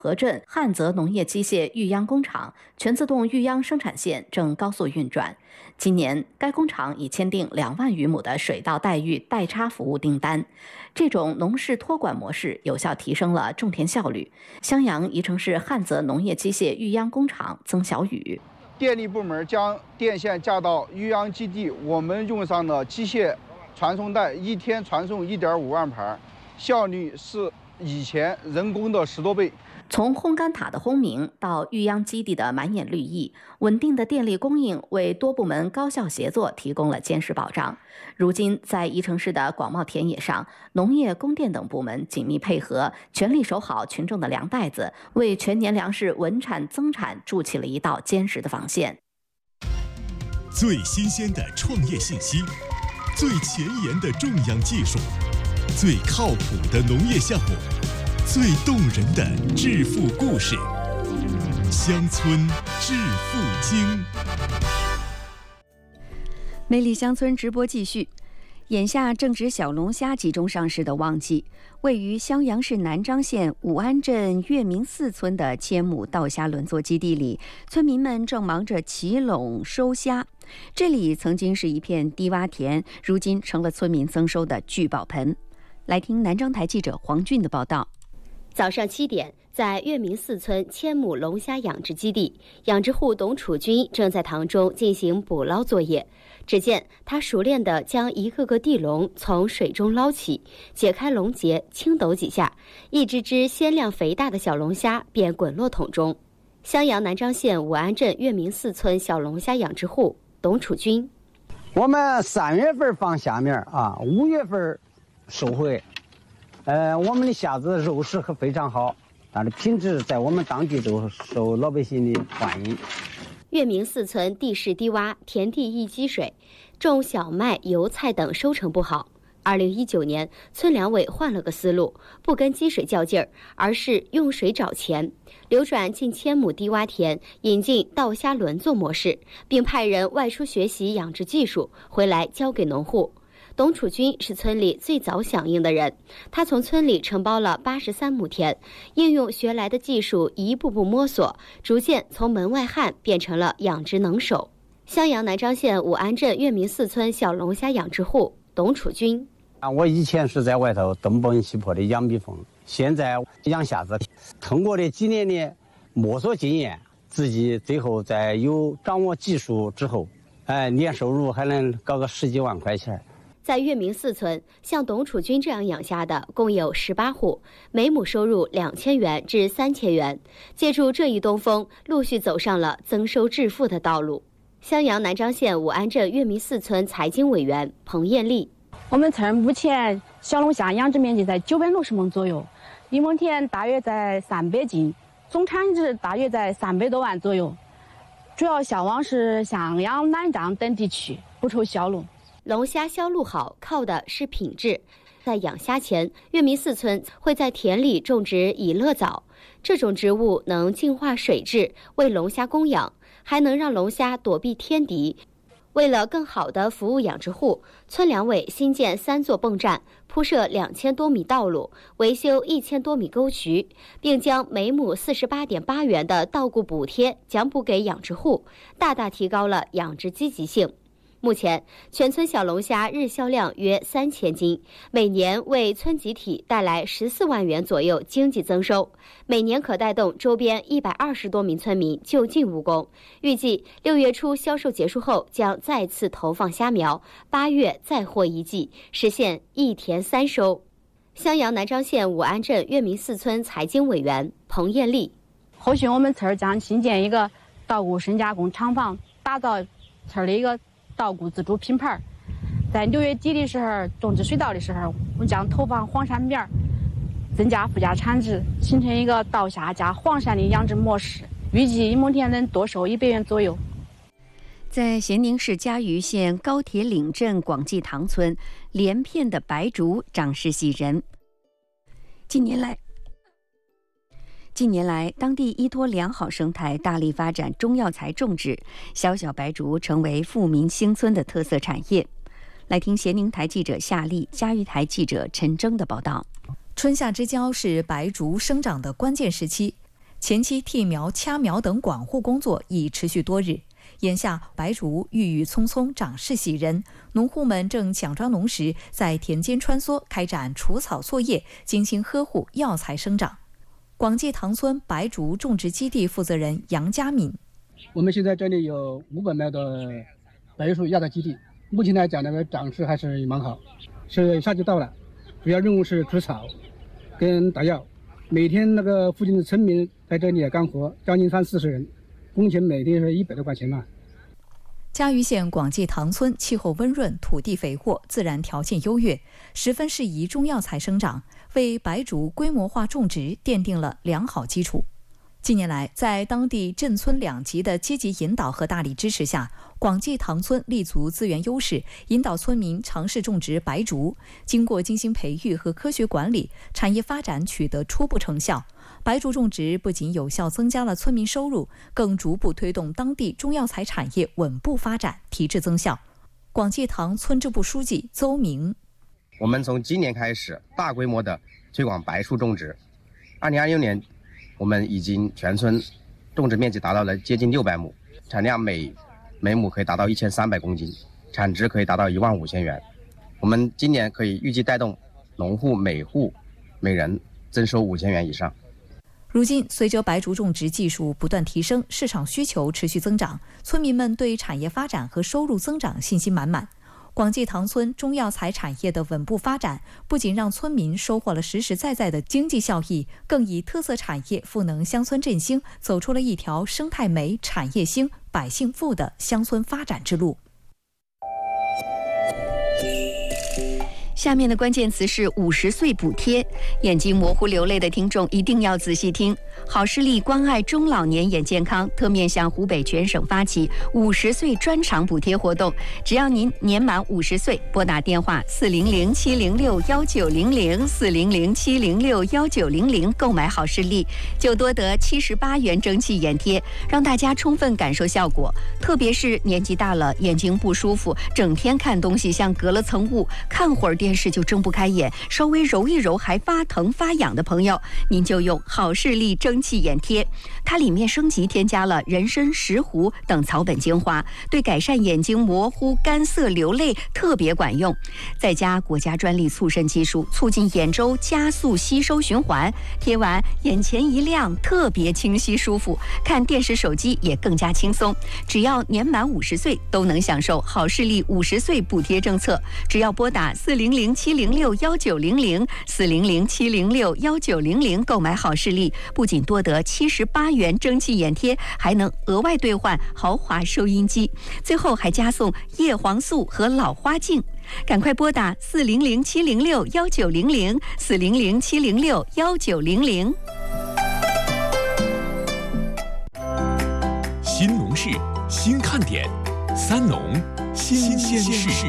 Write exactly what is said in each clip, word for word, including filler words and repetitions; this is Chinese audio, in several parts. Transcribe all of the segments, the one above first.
河镇汉泽农业机械育秧工厂全自动育秧生产线正高速运转。今年，该工厂已签订两万余亩的水稻代育代插服务订单。这种农事托管模式有效提升了种田效率。襄阳宜城市汉泽农业机械育秧工厂曾小雨： 电力部门将电线架到育秧基地，我们用上的机械传送带一天传送 一点五万盘，效率是以前人工的十多倍。 从烘干塔的轰鸣到育秧基地的满眼绿意，稳定的电力供应为多部门高效协作提供了坚实保障。如今，在宜城市的广袤田野上，农业、供电等部门紧密配合，全力守好群众的粮袋子，为全年粮食稳产增产筑起了一道坚实的防线。 最新鲜的创业信息，最前沿的种养技术，最靠谱的农业项目，最动人的致富故事，乡村致富经。 魅力乡村直播继续。眼下正值小龙虾集中上市的旺季，位于襄阳市南漳县武安镇月明寺村的千亩稻虾轮作基地里，村民们正忙着起垄收虾。这里曾经是一片低洼田，如今成了村民增收的聚宝盆。来听南漳台记者黄俊的报道。 早上七点，在月明寺村千亩龙虾养殖基地，养殖户董楚军正在塘中进行捕捞作业。只见他熟练地将一个个地笼从水中捞起，解开笼结，轻抖几下，一只只鲜亮肥大的小龙虾便滚落桶中。襄阳南漳县武安镇月明寺村小龙虾养殖户董楚军： 我们三月份放虾米啊，五月份收回。呃，我们的虾子肉食和非常好，但是品质在我们当地都受老百姓的欢迎。 月明寺村地势低洼，田地易积水，种小麦、油菜等收成不好。二零一九年，村粮委换了个思路，不跟积水较劲儿，而是用水找钱，流转近千亩低洼田，引进稻虾轮作模式，并派人外出学习养殖技术，回来交给农户。董楚军是村里最早响应的人，他从村里承包了八十三亩田，应用学来的技术，一步步摸索，逐渐从门外汉变成了养殖能手。襄阳南漳县武安镇月明寺村小龙虾养殖户董楚军： 啊，我以前是在外头东奔西跑的养蜜蜂，现在养虾子，通过这几年的摸索经验，自己最后在有掌握技术之后，哎，年收入还能搞个十几万块钱。 在月明寺村，像董楚军这样养虾的共有十八户，每亩收入两千元至三千元。借助这一东风，陆续走上了增收致富的道路。襄阳南漳县武安镇月明寺村财经委员彭艳丽： 我们村目前小龙虾养殖面积在九百六十亩左右，一亩田大约在三百斤，总产值大约在三百多万左右。主要销往是襄阳、南漳等地区，不愁销路。 龙虾销路好，靠的是品质。在养虾前，月明寺村会在田里种植以乐藻，这种植物能净化水质，为龙虾供氧，还能让龙虾躲避天敌。为了更好地服务养殖户，村粮委新建三座泵站，铺设两千多米道路，维修一千多米沟渠，并将每亩四十八点八元的稻谷补贴奖补给养殖户，大大提高了养殖积极性。目前，全村小龙虾日销量约三千斤，每年为村集体带来十四万元左右经济增收，每年可带动周边一百二十多名村民就近务工。预计六月初销售结束后，将再次投放虾苗，八月再获一季，实现一田三收。襄阳南漳县武安镇月明寺村财经委员彭艳丽： 后续我们村将新建一个稻谷深加工厂房，打造村的一个稻谷自主品牌。在六月底的时候，种植水稻的时候，我们将投放黄鳝苗，增加附加产值，形成一个稻虾加黄鳝的养殖模式，预计一亩田能多收一百元左右。 在咸宁市嘉鱼县高铁岭镇广济塘村，连片的白竹长势喜人。近年来近年来，当地依托良好生态，大力发展中药材种植，小小白竹成为富民兴村的特色产业。来听咸宁台记者夏丽、嘉鱼台记者陈征的报道。 春夏之交是白竹生长的关键时期， 前期替苗、掐苗等管护工作已持续多日。眼下白竹郁郁葱葱，长势喜人，农户们正强装农时，在田间穿梭，开展除草作业，精心呵护药材生长。广济塘村白竹种植基地负责人杨家敏： 我们现在这里有五百亩的白树药材基地，目前来讲那个长势还是蛮好。是夏季到了，主要任务是除草跟打药。每天那个附近的村民在这里也干活，将近三四十人，工钱每天是一百多块钱嘛。 嘉鱼县广济塘村气候温润，土地肥沃，自然条件优越，十分适宜中药材生长，为白竹规模化种植奠定了良好基础。近年来，在当地镇村两级的积极引导和大力支持下，广济塘村立足资源优势，引导村民尝试种植白竹。经过精心培育和科学管理，产业发展取得初步成效。白竹种植不仅有效增加了村民收入，更逐步推动当地中药材产业稳步发展，提质增效。广济塘村支部书记邹明： 我们从今年开始大规模的推广白树种植。二零二六年，我们已经全村种植面积达到了接近六百亩，产量每每亩可以达到一千三百公斤，产值可以达到一万五千元。我们今年可以预计带动农户每户每人增收五千元以上。 如今，随着白竹种植技术不断提升，市场需求持续增长，村民们对产业发展和收入增长信心满满。广济塘村中药材产业的稳步发展，不仅让村民收获了实实在在的经济效益，更以特色产业赋能乡村振兴，走出了一条生态美、产业兴、百姓富的乡村发展之路。 下面的关键词是五十岁补贴，眼睛模糊流泪的听众一定要仔细听。好视力关爱中老年眼健康，特面向湖北全省发起五十岁专场补贴活动。只要您年满五十岁，拨打电话四零零七零六幺九零零四零零七零六幺九零零购买好视力，就多得七十八元蒸汽眼贴，让大家充分感受效果。特别是年纪大了，眼睛不舒服，整天看东西像隔了层雾，看会儿电视就睁不开眼，稍微揉一揉还发疼发痒的朋友，您就用好视力蒸汽眼贴，它里面升级添加了人参、石斛等草本精华，对改善眼睛模糊、干涩、流泪特别管用。再加国家专利促渗技术，促进眼周加速吸收循环，贴完眼前一亮，特别清晰舒服，看电视、手机也更加轻松。只要年满五十岁，都能享受好视力五十岁补贴政策。只要拨打四零零七零六幺九零零四零零七零六幺九零零购买好视力，不仅多得七十八元蒸汽眼贴，还能额外兑换豪华收音机，最后还加送叶黄素和老花镜。赶快拨打四零零七零六幺九零零四零零七零六幺九零零。 新农事，新看点，三农新鲜事。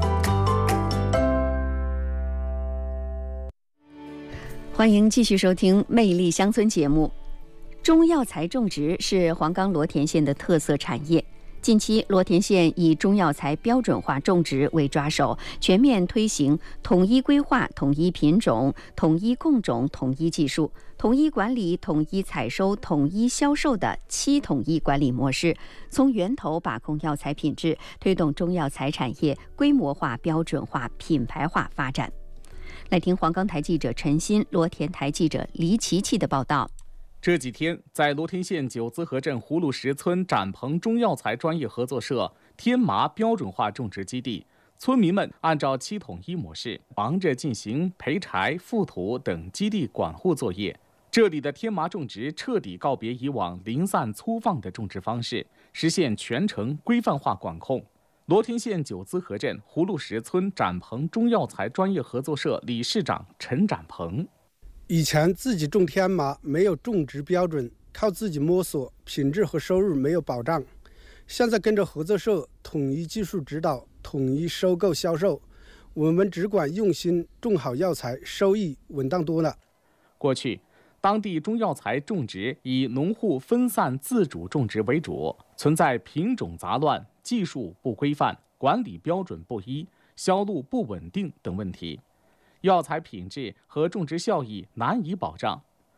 欢迎继续收听《魅力乡村》节目。中药材种植是黄冈罗田县的特色产业。近期，罗田县以中药材标准化种植为抓手，全面推行统一规划、统一品种、统一供种、统一技术、统一管理、统一采收、统一销售的七统一管理模式，从源头把控药材品质，推动中药材产业规模化、标准化、品牌化发展。来听黄冈台记者陈鑫、罗田台记者黎琪琪的报道。 这几天，在罗田县九资河镇葫芦石村展鹏中药材专业合作社天麻标准化种植基地，村民们按照七统一模式，忙着进行培柴、覆土等基地管护作业。这里的天麻种植彻底告别以往零散粗放的种植方式，实现全程规范化管控。罗田县九资河镇葫芦石村展鹏中药材专业合作社理事长陈展鹏： 以前自己种天麻没有种植标准，靠自己摸索，品质和收入没有保障。现在跟着合作社统一技术指导，统一收购销售，我们只管用心种好药材，收益稳当多了。 过去，当地中药材种植以农户分散自主种植为主，存在品种杂乱、技术不规范、管理标准不一、销路不稳定等问题，药材品质和种植效益难以保障。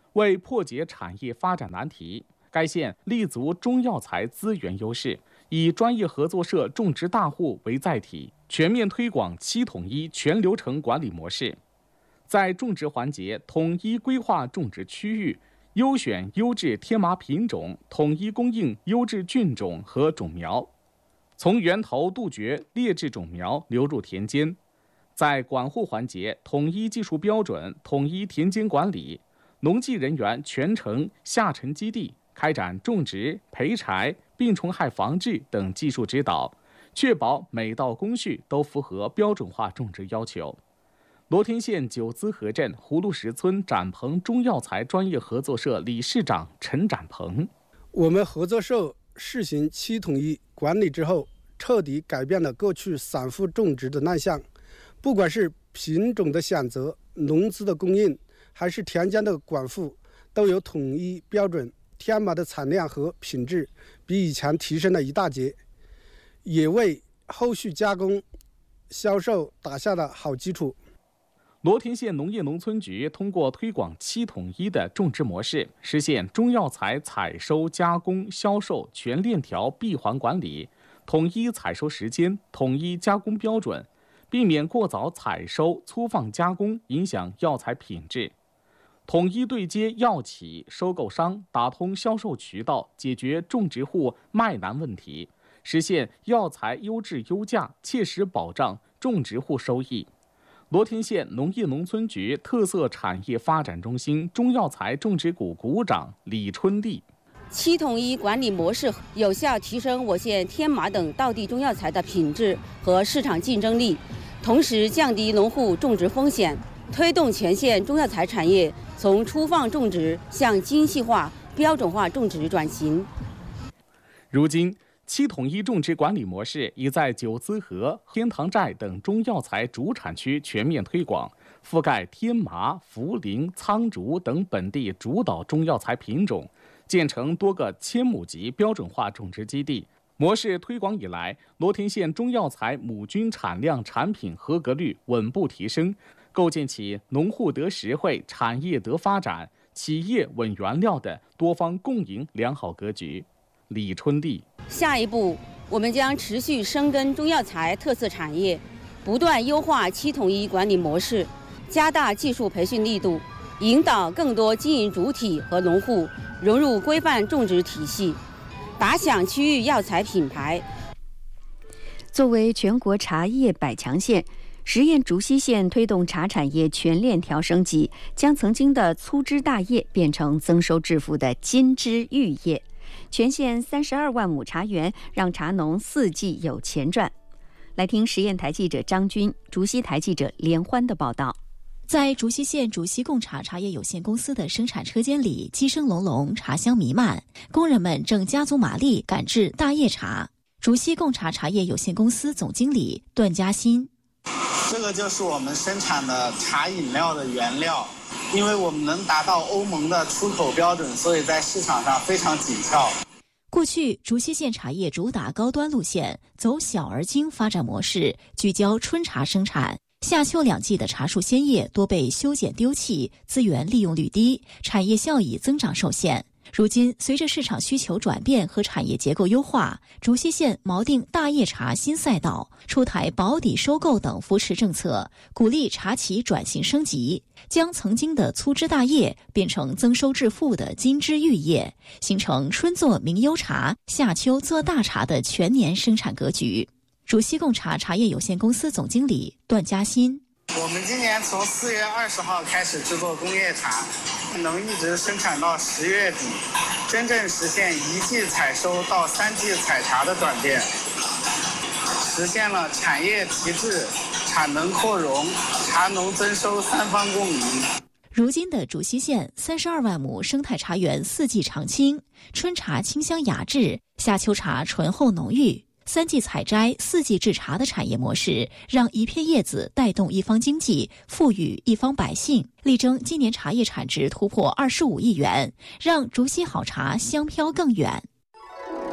为破解产业发展难题，该县立足中药材资源优势，以专业合作社种植大户为载体，全面推广七统一全流程管理模式。在种植环节，统一规划种植区域，优选优质天麻品种，统一供应优质菌种和种苗，从源头杜绝劣质种苗流入田间。在管护环节，统一技术标准，统一田间管理，农技人员全程下沉基地，开展种植、培柴、病虫害防治等技术指导，确保每道工序都符合标准化种植要求。罗田县九资河镇葫芦石村展鹏中药材专业合作社理事长陈展鹏： 我们合作社试行七统一管理之后，彻底改变了过去散户种植的乱象，不管是品种的选择、农资的供应，还是田间的管护，都有统一标准，天麻的产量和品质比以前提升了一大截，也为后续加工、销售打下了好基础。 罗田县农业农村局通过推广七统一的种植模式，实现中药材采收、加工、销售全链条闭环管理，统一采收时间，统一加工标准，避免过早采收、粗放加工影响药材品质。统一对接药企、收购商，打通销售渠道，解决种植户卖难问题，实现药材优质优价，切实保障种植户收益。罗田县农业农村局特色产业发展中心中药材种植股股长李春丽： 七统一管理模式有效提升我县天麻等道地中药材的品质和市场竞争力，同时降低农户种植风险，推动全县中药材产业从粗放种植向精细化、标准化种植转型。 如今，七统一种植管理模式已在九资河、天堂寨等中药材主产区全面推广，覆盖天麻、茯苓、苍竹等本地主导中药材品种，建成多个千亩级标准化种植基地。模式推广以来，罗田县中药材亩均产量产品合格率稳步提升，构建起农户得实惠、产业得发展、企业稳原料的多方共赢良好格局。李春丽： 下一步，我们将持续深耕中药材特色产业，不断优化七统一管理模式，加大技术培训力度，引导更多经营主体和农户融入规范种植体系，打响区域药材品牌。 作为全国茶叶百强县，十堰竹溪县推动茶产业全链条升级，将曾经的粗枝大叶变成增收致富的金枝玉叶。全县三十二万亩茶园，让茶农四季有钱赚。来听实验台记者张军、竹溪台记者连欢的报道。 在竹溪县竹溪贡茶茶叶有限公司的生产车间里，鸡声隆隆，茶香弥漫，工人们正加足马力赶制大叶茶。竹溪贡茶茶叶有限公司总经理段嘉欣： 这个就是我们生产的茶饮料的原料。因为我们能达到欧盟的出口标准，所以在市场上非常紧俏。 过去，竹溪县茶叶主打高端路线，走小而精发展模式，聚焦春茶生产。夏秋两季的茶树鲜叶多被修剪丢弃，资源利用率低，产业效益增长受限。如今，随着市场需求转变和产业结构优化，竹溪县锚定大叶茶新赛道，出台保底收购等扶持政策，鼓励茶企转型升级，将曾经的粗枝大叶变成增收致富的金枝玉叶，形成春做名优茶、夏秋做大茶的全年生产格局。竹溪贡茶茶叶有限公司总经理段嘉欣： 我们今年从四月二十号开始制作工业茶，能一直生产到十月底，真正实现一季采收到三季采茶的转变，实现了产业提质、产能扩容、茶农增收三方共赢。 如今的竹溪县三十二万亩生态茶园四季常青，春茶清香雅致，夏秋茶醇厚浓郁。三季采摘、四季制茶的产业模式，让一片叶子带动一方经济，富裕一方百姓，力争今年茶叶产值突破二十五亿元，让竹溪好茶香飘更远。